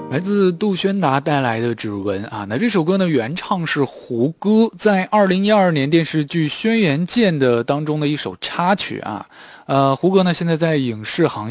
来自杜宣达带来的《指纹》啊，那这首歌呢原唱是胡歌，在2012年电视剧《轩辕剑》的当中的一首插曲啊。胡歌呢现在在影视行业